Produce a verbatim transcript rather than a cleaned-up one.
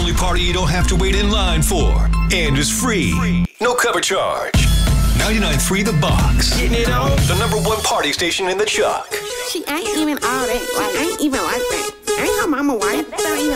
only party you don't have to wait in line for. And is free. No cover charge. ninety-nine point three The Box. Getting it on. The number one party station in the Chuck. She ain't even all that. Like, ain't even like that.